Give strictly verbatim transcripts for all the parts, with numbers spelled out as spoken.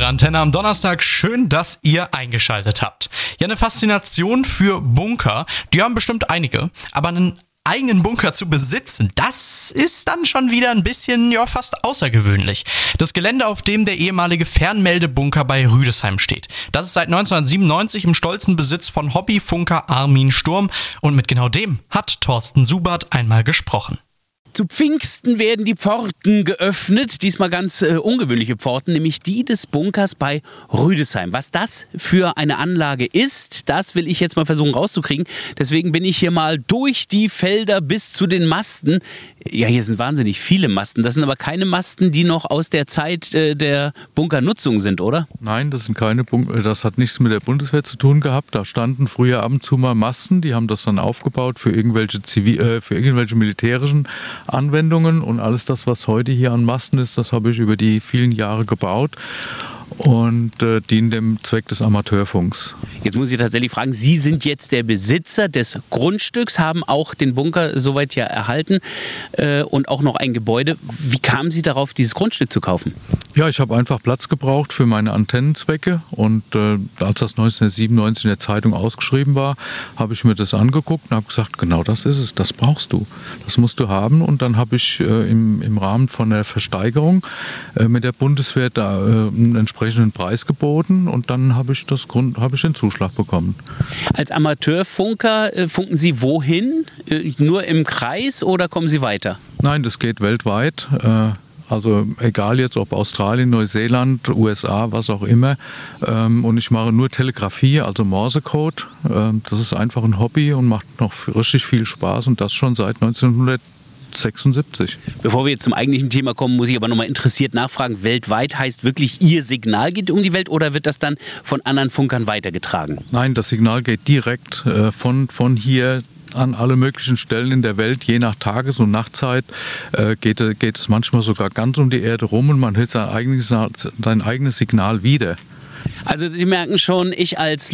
Antenne am Donnerstag. Schön, dass ihr eingeschaltet habt. Ja, eine Faszination für Bunker, die haben bestimmt einige, aber einen eigenen Bunker zu besitzen, das ist dann schon wieder ein bisschen, ja, fast außergewöhnlich. Das Gelände, auf dem der ehemalige Fernmeldebunker bei Rüdesheim steht, das ist seit neunzehnhundertsiebenundneunzig im stolzen Besitz von Hobbyfunker Armin Sturm und mit genau dem hat Thorsten Subert einmal gesprochen. Zu Pfingsten werden die Pforten geöffnet, diesmal ganz äh, ungewöhnliche Pforten, nämlich die des Bunkers bei Rüdesheim. Was das für eine Anlage ist, das will ich jetzt mal versuchen rauszukriegen. Deswegen bin ich hier mal durch die Felder bis zu den Masten. Ja, hier sind wahnsinnig viele Masten. Das sind aber keine Masten, die noch aus der Zeit äh, der Bunkernutzung sind, oder? Nein, das sind keine Bunker. Das hat nichts mit der Bundeswehr zu tun gehabt. Da standen früher ab und zu mal Masten. Die haben das dann aufgebaut für irgendwelche, Zivil äh, für irgendwelche militärischen Anwendungen. Und alles das, was heute hier an Masten ist, das habe ich über die vielen Jahre gebaut und äh, dienen dem Zweck des Amateurfunks. Jetzt muss ich tatsächlich fragen, Sie sind jetzt der Besitzer des Grundstücks, haben auch den Bunker soweit ja erhalten äh, und auch noch ein Gebäude. Wie kamen Sie darauf, dieses Grundstück zu kaufen? Ja, ich habe einfach Platz gebraucht für meine Antennenzwecke und äh, als das neunzehnhundertsiebenundneunzig in der Zeitung ausgeschrieben war, habe ich mir das angeguckt und habe gesagt, genau das ist es, das brauchst du, das musst du haben. Und dann habe ich äh, im, im Rahmen von der Versteigerung äh, mit der Bundeswehr da äh, einen entsprechenden Preis geboten und dann habe ich, das Grund, habe ich den Zuschlag bekommen. Als Amateurfunker äh, funken Sie wohin? Äh, nur im Kreis oder kommen Sie weiter? Nein, das geht weltweit. Äh, Also egal jetzt ob Australien, Neuseeland, U S A, was auch immer. Und ich mache nur Telegrafie, also Morsecode. Das ist einfach ein Hobby und macht noch richtig viel Spaß und das schon seit neunzehnhundertsechsundsiebzig. Bevor wir jetzt zum eigentlichen Thema kommen, muss ich aber nochmal interessiert nachfragen. Weltweit heißt wirklich, Ihr Signal geht um die Welt oder wird das dann von anderen Funkern weitergetragen? Nein, das Signal geht direkt von, von hier an alle möglichen Stellen in der Welt, je nach Tages- und Nachtzeit, äh, geht, geht es manchmal sogar ganz um die Erde rum und man hört sein eigenes, sein eigenes Signal wieder. Also Sie merken schon, ich als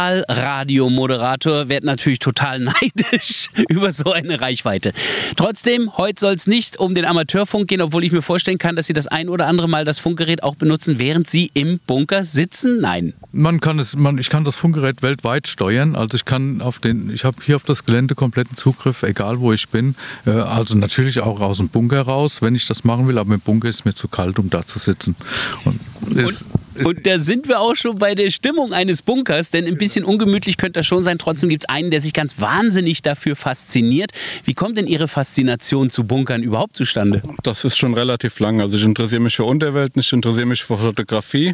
Lokalradiomoderator werde natürlich total neidisch über so eine Reichweite. Trotzdem, heute soll es nicht um den Amateurfunk gehen, obwohl ich mir vorstellen kann, dass Sie das ein oder andere Mal das Funkgerät auch benutzen, während Sie im Bunker sitzen? Nein. Man kann es, man, ich kann das Funkgerät weltweit steuern. Also ich kann auf den, ich habe hier auf das Gelände kompletten Zugriff, egal wo ich bin. Äh, also natürlich auch aus dem Bunker raus, wenn ich das machen will. Aber im Bunker ist mir zu kalt, um da zu sitzen. Und, ist, und, und da sind wir auch schon bei der Stimmung eines Bunkers, denn ein bisschen ungemütlich könnte das schon sein. Trotzdem gibt es einen, der sich ganz wahnsinnig dafür fasziniert. Wie kommt denn Ihre Faszination zu Bunkern überhaupt zustande? Das ist schon relativ lang. Also ich interessiere mich für Unterwelten, ich interessiere mich für Fotografie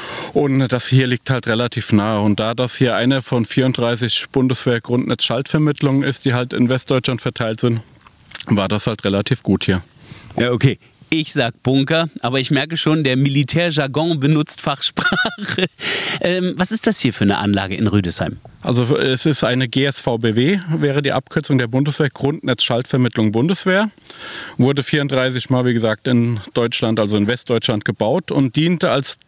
und das hier liegt halt relativ nah. Und da das hier eine von vierunddreißig Bundeswehr-Grundnetz-Schaltvermittlungen ist, die halt in Westdeutschland verteilt sind, war das halt relativ gut hier. Ja, okay. Ich sag Bunker, aber ich merke schon, der Militärjargon benutzt Fachsprache. Ähm, was ist das hier für eine Anlage in Rüdesheim? Also es ist eine G S V B W, wäre die Abkürzung der Bundeswehr, Grundnetz-Schaltvermittlung Bundeswehr. Wurde vierunddreißig Mal, wie gesagt, in Deutschland, also in Westdeutschland gebaut und diente als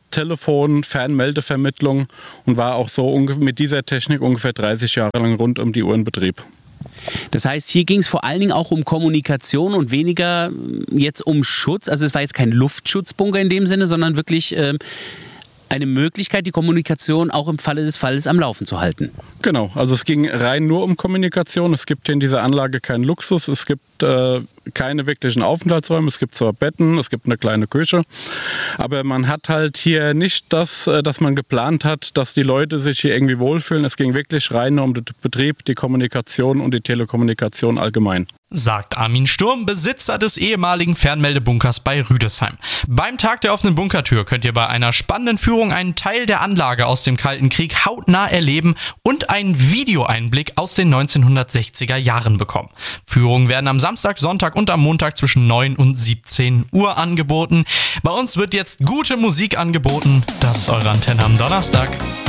Telefon-Fernmeldevermittlung und war auch so mit dieser Technik ungefähr dreißig Jahre lang rund um die Uhr in Betrieb. Das heißt, hier ging es vor allen Dingen auch um Kommunikation und weniger jetzt um Schutz. Also es war jetzt kein Luftschutzbunker in dem Sinne, sondern wirklich ähm, eine Möglichkeit, die Kommunikation auch im Falle des Falles am Laufen zu halten. Genau, also es ging rein nur um Kommunikation. Es gibt hier in dieser Anlage keinen Luxus. Es gibt äh, keine wirklichen Aufenthaltsräume. Es gibt zwar Betten, es gibt eine kleine Küche, aber man hat halt hier nicht das, dass man geplant hat, dass die Leute sich hier irgendwie wohlfühlen. Es ging wirklich rein nur um den Betrieb, die Kommunikation und die Telekommunikation allgemein. Sagt Armin Sturm, Besitzer des ehemaligen Fernmeldebunkers bei Rüdesheim. Beim Tag der offenen Bunkertür könnt ihr bei einer spannenden Führung einen Teil der Anlage aus dem Kalten Krieg hautnah erleben und einen Videoeinblick aus den neunzehnhundertsechziger Jahren bekommen. Führungen werden am Samstag, Sonntag und am Montag zwischen neun und siebzehn Uhr angeboten. Bei uns wird jetzt gute Musik angeboten. Das ist eure Antenne am Donnerstag.